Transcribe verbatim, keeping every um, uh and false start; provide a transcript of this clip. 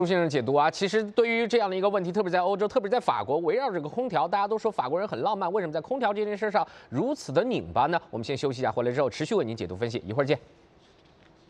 朱先生解读啊，其实对于这样的一个问题，特别在欧洲，特别在法国，围绕这个空调，大家都说法国人很浪漫，为什么在空调这件事上如此的拧巴呢？我们先休息一下，回来之后持续为您解读分析，一会儿见。